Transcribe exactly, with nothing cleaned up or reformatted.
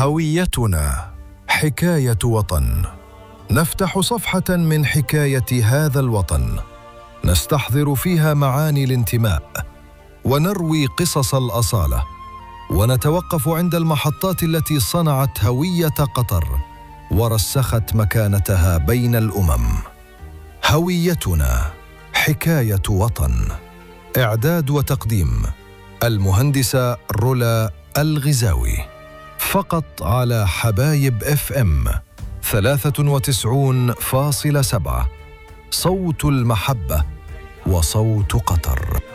هويتنا حكاية وطن. نفتح صفحة من حكاية هذا الوطن، نستحضر فيها معاني الانتماء، ونروي قصص الأصالة، ونتوقف عند المحطات التي صنعت هوية قطر ورسخت مكانتها بين الأمم. هويتنا حكاية وطن. إعداد وتقديم المهندسة رولا الغزاوي. فقط على حبايب اف ام ثلاثة وتسعين فاصلة سبعة، صوت المحبة وصوت قطر.